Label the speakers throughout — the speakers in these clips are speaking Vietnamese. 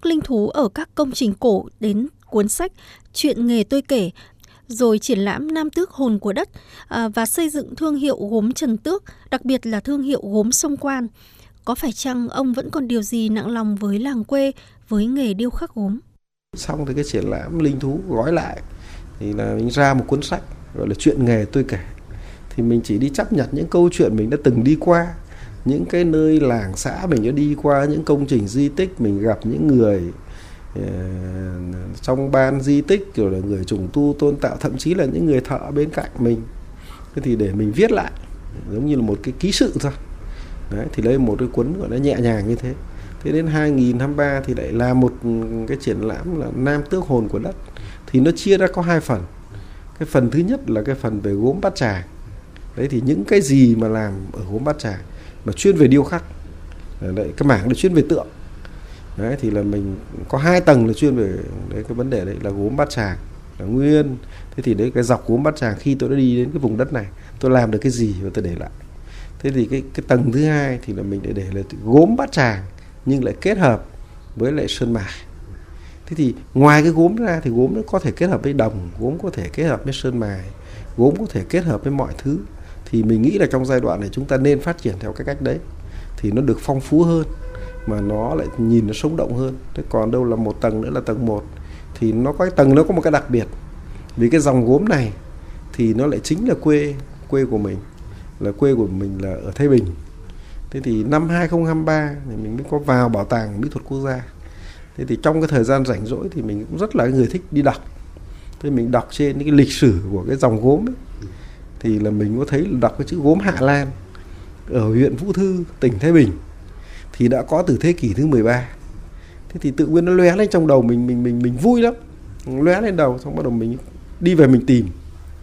Speaker 1: khắc linh thú ở các công trình cổ đến cuốn sách Chuyện nghề tôi kể, rồi triển lãm Nam Tước hồn của đất và xây dựng thương hiệu gốm Trần Tước, đặc biệt là thương hiệu gốm Sông Quan. Có phải chăng ông vẫn còn điều gì nặng lòng với làng quê, với nghề điêu khắc gốm?
Speaker 2: Xong thì cái triển lãm linh thú gói lại thì là mình ra một cuốn sách gọi là Chuyện nghề tôi kể. Thì mình chỉ đi chấp nhặt những câu chuyện mình đã từng đi qua, những cái nơi làng xã mình đã đi qua, những công trình di tích, mình gặp những người trong ban di tích, rồi là người trùng tu tôn tạo, thậm chí là những người thợ bên cạnh mình. Thế thì để mình viết lại giống như là một cái ký sự thôi. Đấy, thì lấy một cái cuốn gọi là nhẹ nhàng như thế. Thế đến 2023 thì lại làm một cái triển lãm là Nam Tước hồn của đất. Thì nó chia ra có 2 phần. Cái phần thứ nhất là cái phần về gốm Bát Tràng. Đấy thì những cái gì mà làm ở gốm Bát Tràng mà chuyên về điêu khắc. Đấy, cái mảng là chuyên về tượng. Đấy thì là mình có 2 tầng là chuyên về đấy, cái vấn đề đấy là gốm Bát Tràng là nguyên. Thế thì đấy cái dọc gốm Bát Tràng, khi tôi đã đi đến cái vùng đất này, tôi làm được cái gì và tôi để lại. Thế thì cái tầng thứ 2 thì là mình để là gốm Bát Tràng nhưng lại kết hợp với lại sơn mài. Thế thì ngoài cái gốm ra thì gốm nó có thể kết hợp với đồng, gốm có thể kết hợp với sơn mài, gốm có thể kết hợp với mọi thứ. Thì mình nghĩ là trong giai đoạn này chúng ta nên phát triển theo cái cách đấy thì nó được phong phú hơn, mà nó lại nhìn nó sống động hơn. Thế còn đâu là một tầng nữa là tầng 1 thì nó có cái tầng, nó có một cái đặc biệt. Vì cái dòng gốm này thì nó lại chính là quê của mình, là quê của mình là ở Thái Bình. Thế thì năm 2023 thì mình mới có vào Bảo tàng Mỹ thuật Quốc gia. Thế thì trong cái thời gian rảnh rỗi thì mình cũng rất là người thích đi đọc. Thế mình đọc trên những cái lịch sử của cái dòng gốm ấy, thì là mình có thấy là đọc cái chữ gốm Hạ Lan ở huyện Vũ Thư, tỉnh Thái Bình thì đã có từ thế kỷ thứ 13. Thế thì tự nhiên nó lóe lên trong đầu mình vui lắm. Lóe lên đầu, xong bắt đầu mình đi về mình tìm.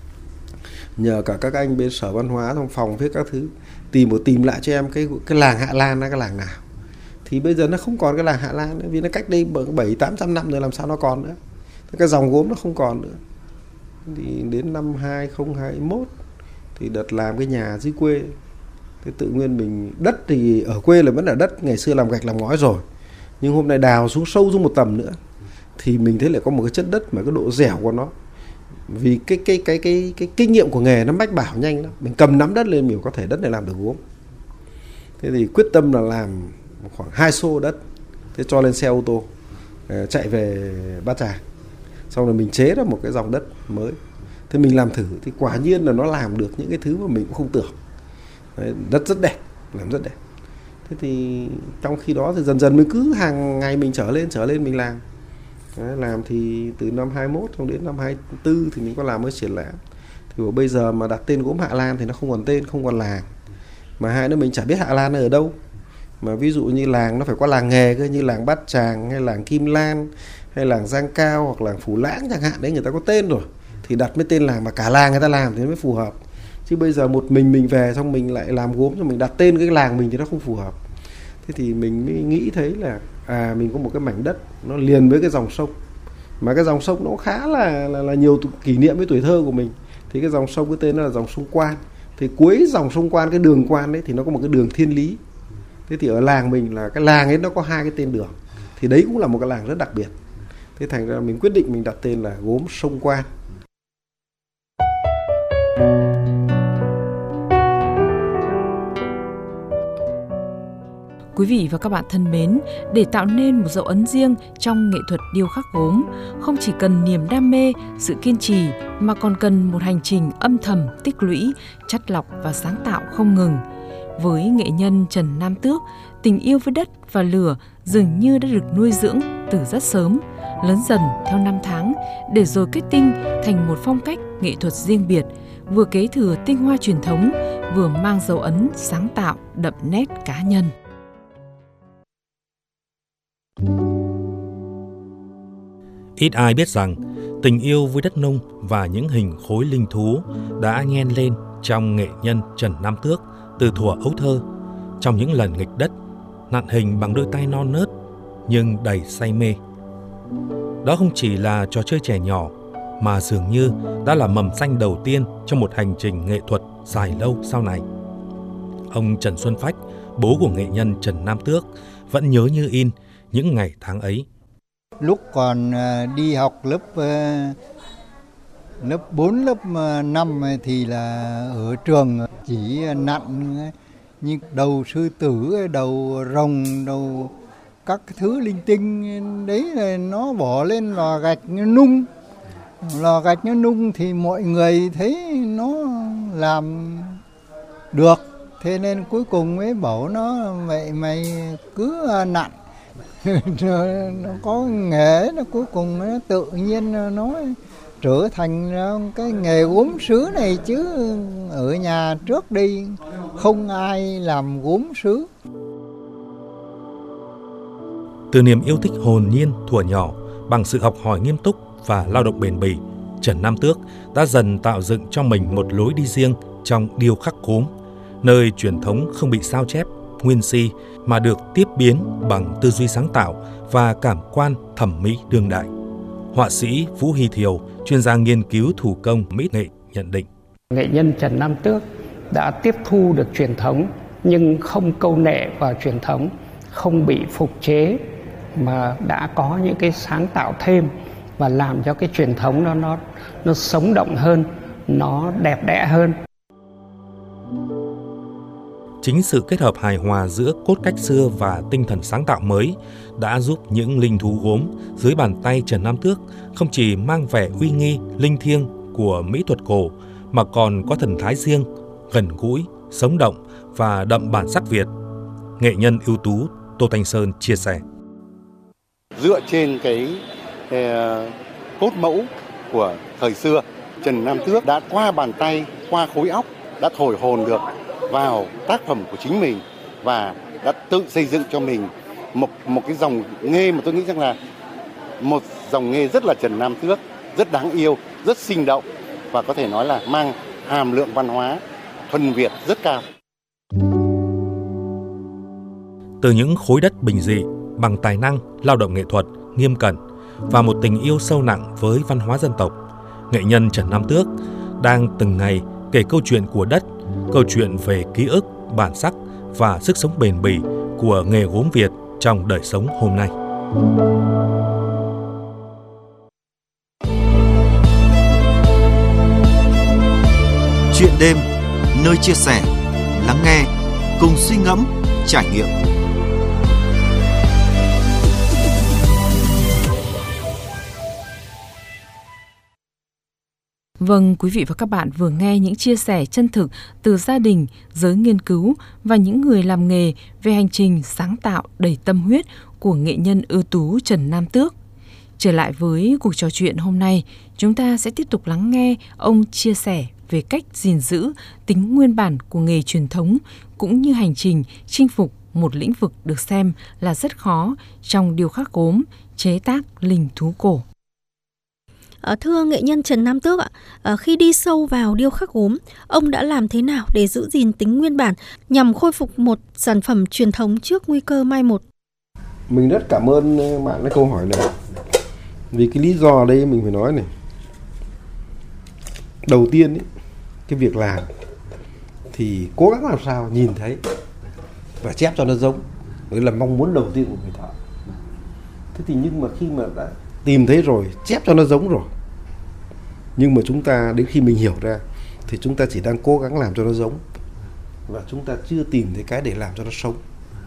Speaker 2: Nhờ cả các anh bên Sở Văn hóa, trong phòng viết các thứ, tìm lại cho em cái làng Hạ Lan là cái làng nào. Thì bây giờ nó không còn cái làng Hạ Lan nữa, vì nó cách đây 700-800 năm rồi, làm sao nó còn nữa. Thế cái dòng gốm nó không còn nữa. Thì đến năm 2021 thì đợt làm cái nhà dưới quê. Thế tự nhiên mình, đất thì ở quê là vẫn là đất, ngày xưa làm gạch làm ngói rồi, nhưng hôm nay đào xuống sâu xuống một tầm nữa thì mình thấy lại có một cái chất đất mà cái độ dẻo của nó. Vì cái kinh nghiệm của nghề nó mách bảo nhanh lắm. Mình cầm nắm đất lên mình có thể đất này làm được gốm. Thế thì quyết tâm là làm khoảng 2 xô đất. Thế cho lên xe ô tô chạy về Bát Tràng. Xong rồi mình chế ra một cái dòng đất mới. Thế mình làm thử thì quả nhiên là nó làm được những cái thứ mà mình cũng không tưởng. Đấy, đất rất đẹp, làm rất đẹp. Thế thì trong khi đó thì dần dần mình cứ hàng ngày mình trở lên mình làm. Đấy, làm thì từ năm 21 xong đến năm 24 thì mình có làm cái triển lãm. Thì bây giờ mà đặt tên gốm Hạ Lan thì nó không còn tên, không còn làng. Mà hai nữa mình chả biết Hạ Lan ở đâu. Mà ví dụ như làng nó phải có làng nghề cơ, như làng Bát Tràng hay làng Kim Lan hay làng Giang Cao hoặc làng Phú Lãng chẳng hạn, đấy người ta có tên rồi thì đặt mới tên làng, mà cả làng người ta làm thì nó mới phù hợp. Chứ bây giờ một mình về xong mình lại làm gốm cho mình đặt tên cái làng mình thì nó không phù hợp. Thế thì mình mới nghĩ thấy là mình có một cái mảnh đất nó liền với cái dòng sông, mà cái dòng sông nó khá là nhiều kỷ niệm với tuổi thơ của mình. Thì cái dòng sông cái tên nó là dòng sông Quan. Thì cuối dòng sông Quan, cái đường Quan đấy thì nó có một cái đường Thiên Lý. Thế thì ở làng mình là cái làng ấy nó có 2 cái tên đường. Thì đấy cũng là một cái làng rất đặc biệt. Thế thành ra mình quyết định mình đặt tên là gốm Sông Quan.
Speaker 3: Quý vị và các bạn thân mến, để tạo nên một dấu ấn riêng trong nghệ thuật điêu khắc gốm, không chỉ cần niềm đam mê, sự kiên trì, mà còn cần một hành trình âm thầm tích lũy, chắt lọc và sáng tạo không ngừng. Với nghệ nhân Trần Nam Tước, tình yêu với đất và lửa dường như đã được nuôi dưỡng từ rất sớm, lớn dần theo năm tháng, để rồi kết tinh thành một phong cách nghệ thuật riêng biệt, vừa kế thừa tinh hoa truyền thống, vừa mang dấu ấn sáng tạo đậm nét cá nhân.
Speaker 4: Ít ai biết rằng tình yêu với đất nung và những hình khối linh thú đã nhen lên trong nghệ nhân Trần Nam Tước từ thuở ấu thơ, trong những lần nghịch đất, nặn hình bằng đôi tay non nớt nhưng đầy say mê. Đó không chỉ là trò chơi trẻ nhỏ, mà dường như đã là mầm xanh đầu tiên trong một hành trình nghệ thuật dài lâu sau này. Ông Trần Xuân Phách, bố của nghệ nhân Trần Nam Tước, vẫn nhớ như in những ngày tháng ấy.
Speaker 5: Lúc còn đi học lớp 4, lớp 5 thì là ở trường chỉ nặn như đầu sư tử, đầu rồng, đầu các thứ linh tinh đấy là nó bỏ lên lò gạch nó nung. Lò gạch nó nung thì mọi người thấy nó làm được. Thế nên cuối cùng mới bảo nó vậy mày cứ nặn. Nó có nghề, nó cuối cùng nó tự nhiên nó trở thành cái nghề gốm sứ này, chứ ở nhà trước đây không ai làm gốm sứ.
Speaker 4: Từ niềm yêu thích hồn nhiên thuở nhỏ, bằng sự học hỏi nghiêm túc và lao động bền bỉ, Trần Nam Tước đã dần tạo dựng cho mình một lối đi riêng trong điêu khắc gốm, nơi truyền thống không bị sao chép, nguyên si mà được tiếp biến bằng tư duy sáng tạo và cảm quan thẩm mỹ đương đại. Họa sĩ Vũ Hy Thiều, chuyên gia nghiên cứu thủ công mỹ nghệ nhận định:
Speaker 6: nghệ nhân Trần Nam Tước đã tiếp thu được truyền thống nhưng không câu nệ vào truyền thống, không bị phục chế mà đã có những cái sáng tạo thêm và làm cho cái truyền thống nó sống động hơn, nó đẹp đẽ hơn.
Speaker 4: Chính sự kết hợp hài hòa giữa cốt cách xưa và tinh thần sáng tạo mới đã giúp những linh thú gốm dưới bàn tay Trần Nam Tước không chỉ mang vẻ uy nghi, linh thiêng của mỹ thuật cổ mà còn có thần thái riêng, gần gũi, sống động và đậm bản sắc Việt. Nghệ nhân ưu tú Tô Thanh Sơn chia sẻ:
Speaker 7: dựa trên cái cốt mẫu của thời xưa, Trần Nam Tước đã qua bàn tay, qua khối óc đã thổi hồn được vào tác phẩm của chính mình và đã tự xây dựng cho mình một cái dòng nghề mà tôi nghĩ rằng là một dòng nghề rất là Trần Nam Tước, rất đáng yêu, rất sinh động và có thể nói là mang hàm lượng văn hóa thuần Việt rất cao.
Speaker 4: Từ những khối đất bình dị, bằng tài năng, lao động nghệ thuật, nghiêm cẩn và một tình yêu sâu nặng với văn hóa dân tộc, nghệ nhân Trần Nam Tước đang từng ngày kể câu chuyện của đất, câu chuyện về ký ức, bản sắc và sức sống bền bỉ của nghề gốm Việt trong đời sống hôm nay.
Speaker 8: Chuyện đêm, nơi chia sẻ, lắng nghe, cùng suy ngẫm, trải nghiệm.
Speaker 3: Vâng, quý vị và các bạn vừa nghe những chia sẻ chân thực từ gia đình, giới nghiên cứu và những người làm nghề về hành trình sáng tạo đầy tâm huyết của nghệ nhân ưu tú Trần Nam Tước. Trở lại với cuộc trò chuyện hôm nay, chúng ta sẽ tiếp tục lắng nghe ông chia sẻ về cách gìn giữ tính nguyên bản của nghề truyền thống cũng như hành trình chinh phục một lĩnh vực được xem là rất khó trong điêu khắc gốm, chế tác linh thú cổ.
Speaker 1: Thưa nghệ nhân Trần Nam Tước ạ, khi đi sâu vào điêu khắc gốm, ông đã làm thế nào để giữ gìn tính nguyên bản nhằm khôi phục một sản phẩm truyền thống trước nguy cơ mai một?
Speaker 2: Mình rất cảm ơn bạn cái câu hỏi này. Vì cái lý do đây mình phải nói này. Đầu tiên ý, cái việc làm thì cố gắng làm sao nhìn thấy và chép cho nó giống. Đấy là mong muốn đầu tiên của người thợ. Thế thì nhưng mà khi mà đã tìm thấy rồi, chép cho nó giống rồi, nhưng mà chúng ta đến khi mình hiểu ra thì chúng ta chỉ đang cố gắng làm cho nó giống và chúng ta chưa tìm thấy cái để làm cho nó sống.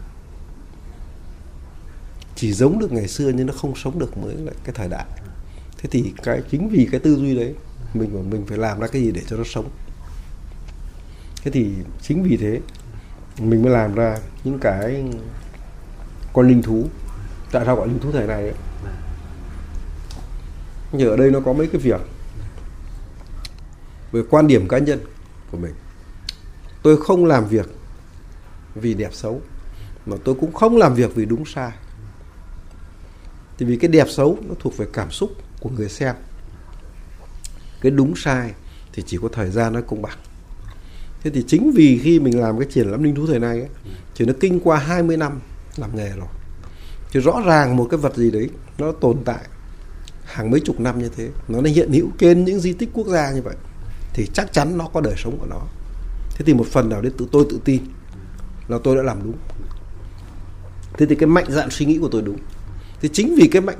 Speaker 2: Chỉ giống được ngày xưa nhưng nó không sống được mới lại cái thời đại. Thế thì chính vì cái tư duy đấy mình phải làm ra cái gì để cho nó sống. Thế thì chính vì thế mình mới làm ra những cái con linh thú. Tại sao gọi linh thú thời này ấy? Nhưng ở đây nó có mấy cái việc về quan điểm cá nhân của mình. Tôi không làm việc vì đẹp xấu, mà tôi cũng không làm việc vì đúng sai. Thì vì cái đẹp xấu nó thuộc về cảm xúc của người xem. Cái đúng sai thì chỉ có thời gian nó công bằng. Thế thì chính vì khi mình làm cái triển lãm linh thú thời nay ấy, thì nó kinh qua 20 năm làm nghề rồi. Thì rõ ràng một cái vật gì đấy nó tồn tại hàng mấy chục năm như thế, nó hiện hữu trên những di tích quốc gia như vậy, thì chắc chắn nó có đời sống của nó. Thế thì một phần nào đấy tôi tự tin là tôi đã làm đúng. Thế thì cái mạnh dạn suy nghĩ của tôi đúng. Thì chính vì cái mạnh